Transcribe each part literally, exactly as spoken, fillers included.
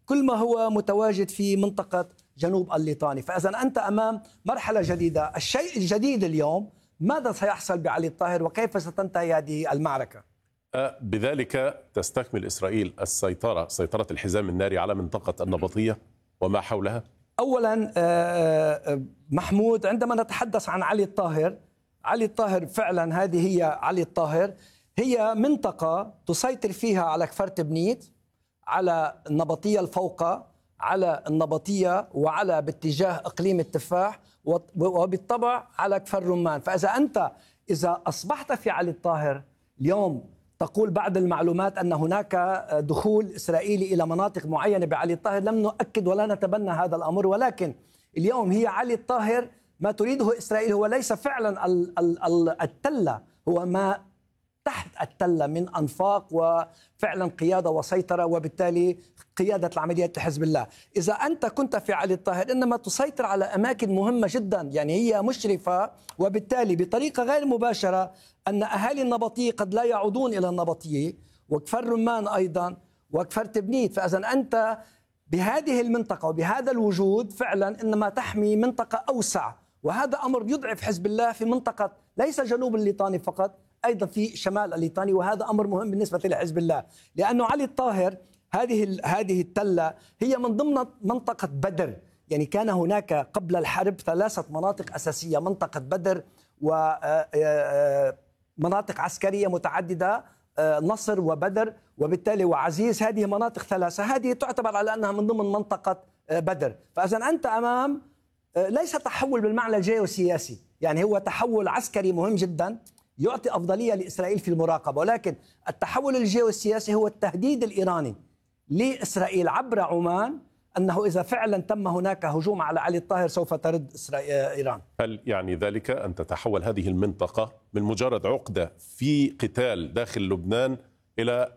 كل ما هو متواجد في منطقة جنوب الليطاني. فإذا أنت أمام مرحلة جديدة. الشيء الجديد اليوم ماذا سيحصل بعلي الطاهر وكيف ستنتهي هذه المعركة؟ بذلك تستكمل إسرائيل السيطرة سيطرة الحزام الناري على منطقة النبطية وما حولها؟ أولا محمود، عندما نتحدث عن علي الطاهر، علي الطاهر فعلا هذه هي علي الطاهر، هي منطقة تسيطر فيها على كفر تبنيت، على النبطية الفوقة، على النبطية، وعلى باتجاه إقليم التفاح، وبالطبع على كفر رمان. فإذا أنت إذا أصبحت في علي الطاهر اليوم تقول بعض المعلومات أن هناك دخول إسرائيلي إلى مناطق معينة بعلي الطاهر، لم نؤكد ولا نتبنى هذا الأمر، ولكن اليوم هي علي الطاهر ما تريده إسرائيل هو ليس فعلا التلة، هو ما تحت التلة من أنفاق وفعلا قيادة وسيطرة، وبالتالي قيادة العمليات لحزب الله. إذا أنت كنت في علي الطاهر إنما تسيطر على أماكن مهمة جدا، يعني هي مشرفة، وبالتالي بطريقة غير مباشرة أن أهالي النبطية قد لا يعودون إلى النبطية، وكفر رمان أيضا، وكفر تبنيت. فإذا أنت بهذه المنطقة وبهذا الوجود فعلا إنما تحمي منطقة أوسع، وهذا أمر يضعف حزب الله في منطقة ليس جنوب الليطاني فقط، أيضا في شمال الليطاني، وهذا أمر مهم بالنسبة لحزب الله، لأنه علي الطاهر هذه هذه التلة هي من ضمن منطقة بدر. يعني كان هناك قبل الحرب ثلاثة مناطق أساسية، منطقة بدر ومناطق عسكرية متعددة، نصر وبدر وبالتالي وعزيز، هذه مناطق ثلاثة، هذه تعتبر على أنها من ضمن منطقة بدر. فإذا أنت أمام ليس تحول بالمعنى الجيوسياسي، يعني هو تحول عسكري مهم جدا يعطي أفضلية لإسرائيل في المراقبة، ولكن التحول الجيوسياسي هو التهديد الإيراني لإسرائيل عبر عمان، أنه إذا فعلا تم هناك هجوم على علي الطاهر سوف ترد إيران. هل يعني ذلك أن تتحول هذه المنطقة من مجرد عقدة في قتال داخل لبنان إلى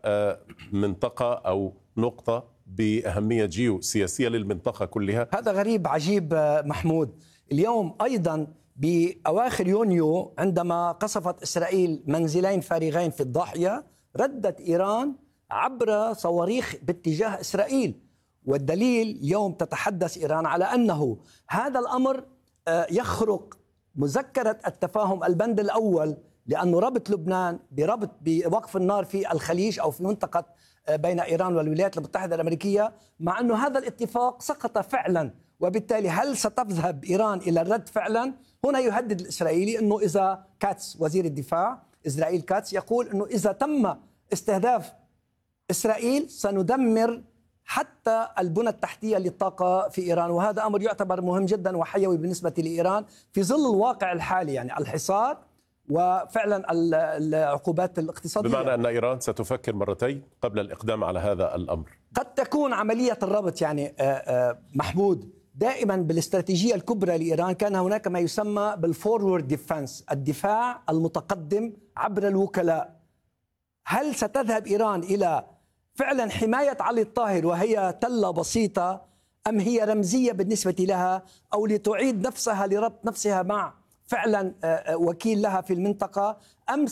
منطقة أو نقطة بأهمية جيوسياسية للمنطقة كلها؟ هذا غريب عجيب محمود. اليوم أيضا بأواخر يونيو عندما قصفت إسرائيل منزلين فارغين في الضاحية، ردت إيران عبر صواريخ باتجاه إسرائيل، والدليل اليوم تتحدث إيران على أنه هذا الأمر يخرق مذكرة التفاهم البند الأول، لأنه ربط لبنان بربط بوقف النار في الخليج أو في منطقة بين إيران والولايات المتحدة الأمريكية، مع أنه هذا الاتفاق سقط فعلا. وبالتالي هل ستذهب إيران إلى الرد فعلا؟ هنا يهدد الإسرائيلي أنه إذا كاتس وزير الدفاع إسرائيل كاتس يقول أنه إذا تم استهداف إسرائيل سندمر حتى البنى التحتية للطاقة في إيران، وهذا أمر يعتبر مهم جدا وحيوي بالنسبة لإيران في ظل الواقع الحالي، يعني الحصار وفعلا العقوبات الاقتصادية. بمعنى أن إيران ستفكر مرتين قبل الإقدام على هذا الأمر. قد تكون عملية الربط، يعني محمود دائما بالاستراتيجية الكبرى لإيران كان هناك ما يسمى بالفورورد ديفنس، الدفاع المتقدم عبر الوكلاء. هل ستذهب إيران إلى فعلا حماية علي الطاهر وهي تلة بسيطة، أم هي رمزية بالنسبة لها، أو لتعيد نفسها لربط نفسها مع فعلا وكيل لها في المنطقة، أم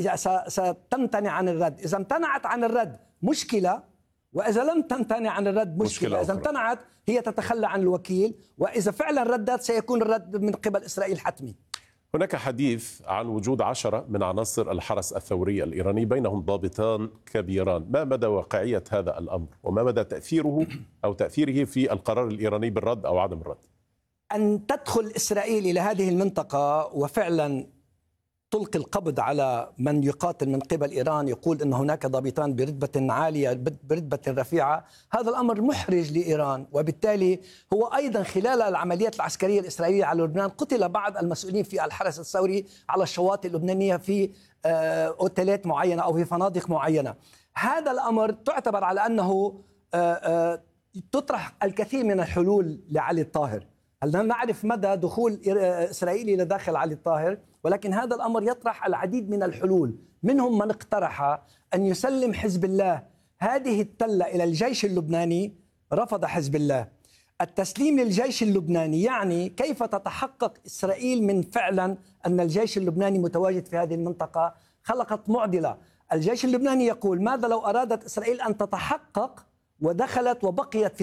ستمتنع عن الرد؟ إذا امتنعت عن الرد مشكلة، وإذا لم تمتنع عن الرد مشكلة, مشكلة إذا امتنعت هي تتخلى عن الوكيل، وإذا فعلا ردت سيكون الرد من قبل إسرائيل حتمي. هناك حديث عن وجود عشرة من عناصر الحرس الثوري الإيراني بينهم ضابطان كبيران، ما مدى واقعية هذا الأمر وما مدى تأثيره أو تأثيره في القرار الإيراني بالرد أو عدم الرد؟ أن تدخل إسرائيل إلى هذه المنطقة وفعلا تلقي القبض على من يقاتل من قبل إيران، يقول أن هناك ضابطان برتبة عالية برتبة رفيعة، هذا الأمر محرج لإيران. وبالتالي هو أيضا خلال العمليات العسكرية الإسرائيلية على لبنان قتل بعض المسؤولين في الحرس الثوري على الشواطئ اللبنانية في أوتيلات معينة أو في فنادق معينة. هذا الأمر تعتبر على أنه تطرح الكثير من الحلول لعلي الطاهر. هل نعرف مدى دخول إسرائيل إلى داخل علي الطاهر؟ ولكن هذا الأمر يطرح العديد من الحلول، منهم من اقترح أن يسلم حزب الله هذه التلة إلى الجيش اللبناني، رفض حزب الله. التسليم للجيش اللبناني يعني كيف تتحقق إسرائيل من فعلا أن الجيش اللبناني متواجد في هذه المنطقة؟ خلقت معضلة. الجيش اللبناني يقول ماذا لو أرادت إسرائيل أن تتحقق ودخلت وبقيت في